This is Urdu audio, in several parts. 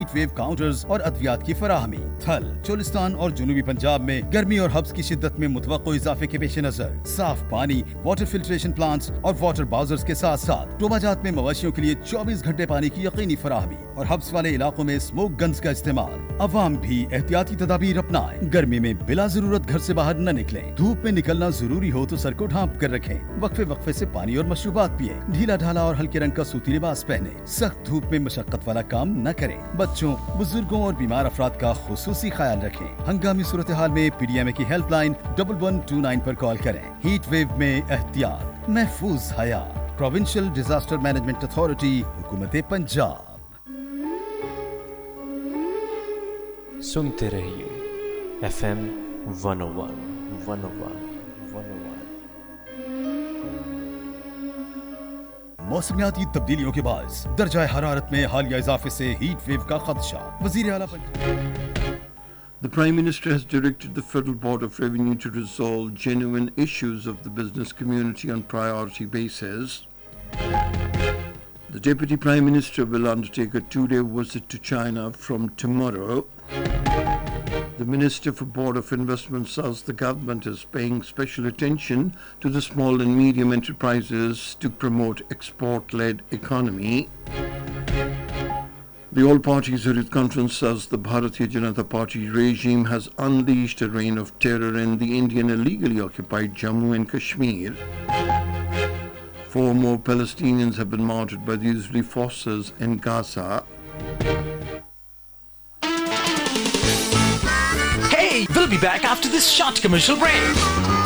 ویو کاؤنٹرز اور ادویات کی فراہمی. تھل، چولستان اور جنوبی پنجاب میں گرمی اور حبس کی شدت میں متوقع اضافے کے پیش نظر صاف پانی، واٹر فلٹریشن پلانٹس اور واٹر باؤزرز کے ساتھ ساتھ ٹوبہ جات میں مویشیوں کے لیے 24 گھنٹے پانی کی یقینی فراہمی اور حبس والے علاقوں میں اسموک گنز کا استعمال. عوام بھی احتیاطی تدابیر اپنائیں. گرمی میں بلا ضرورت گھر سے باہر نہ نکلیں. دھوپ میں نکلنا ضروری ہو تو سر کو ڈھانپ کر رکھیں. وقفے سے پانی اور مشروبات پیئیں. ڈھیلا ڈھالا اور ہلکے رنگ کا سوتی لباس پہنیں. سخت دھوپ میں مشقت والا کام نہ کریں. بچوں، بزرگوں اور بیمار افراد کا خصوصی خیال رکھیں. ہنگامی صورتحال میں PDMA کی ہیلپ لائن 1129 پر کال کریں. ہیٹ ویو میں احتیاط، محفوظ حیات. پروونشل ڈیزاسٹر مینجمنٹ اتھارٹی، حکومت پنجاب. سنتے رہیے FM 101. موسمیاتی تبدیلیوں کے باعث درجہ حرارت میں حالیہ اضافے سے ہیٹ ویو کا خدشہ. وزیر اعلیٰ The Prime Minister has directed the Federal Board of Revenue to resolve genuine issues of the business community on priority basis. The Deputy Prime Minister will undertake a 2-day visit to China from tomorrow. The Minister for Board of Investment says the government is paying special attention to the small and medium enterprises to promote export-led economy. The All-Party Zurich Conference says the Bharatiya Janata Party regime has unleashed a reign of terror in the Indian illegally occupied Jammu and Kashmir. 4 more Palestinians have been martyred by the Israeli forces in Gaza. Hey, we'll be back after this short commercial break.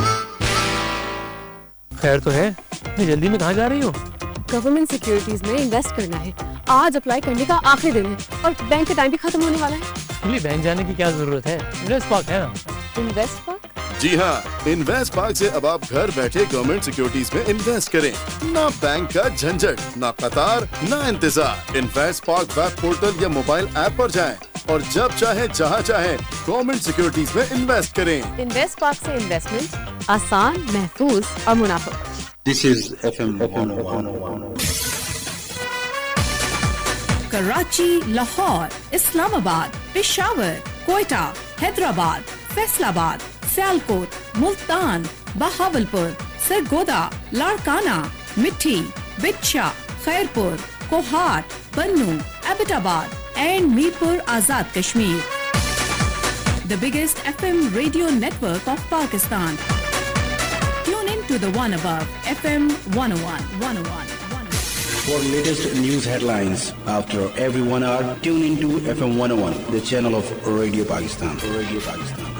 خیر تو ہے، اتنی جلدی میں کہاں جا رہی ہو؟ گورنمنٹ سیکیورٹیز میں انویسٹ کرنا ہے. آج اپلائی کرنے کا آخری دن ہے اور بینک کا ٹائم بھی ختم ہونے والا ہے. بینک جانے کی کیا ضرورت ہے؟ انویسٹ پاک ہے نا. انویسٹ پاک؟ جی ہاں، انویسٹ پاک سے اب آپ گھر بیٹھے گورنمنٹ سیکیورٹیز میں انویسٹ کریں. نہ بینک کا جھنجھٹ، نہ قطار، نہ انتظار. انویسٹ پاک ویب پورٹل یا موبائل ایپ پر جائیں اور جب چاہیں جہاں چاہیں گورنمنٹ سیکیورٹیز میں انویسٹ کریں. انویسٹ پاک سے انویسٹمنٹ آسان، محفوظ اور منافع. This is FM 101. Karachi, Lahore, اسلام آباد، پشاور، کوئٹہ، حیدرآباد، فیصل آباد، سیالکوٹ، ملتان، بہاولپور، سرگودا، لاڑکانہ، مٹھی، بچھا، خیرپور، کوہاٹ، بنو، ایبٹ آباد and Mirpur Azad Kashmir. The biggest FM radio network of Pakistan. Tune in to the one above, FM 101. For latest news headlines after every 1 hour, tune into FM 101, the channel of Radio Pakistan.